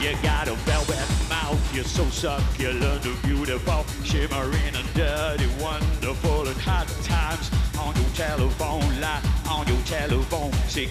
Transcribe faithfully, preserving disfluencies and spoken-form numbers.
You got a velvet mouth, you're so succulent and beautiful, shimmering and dirty, wonderful and hot times on your telephone line, on your telephone. See,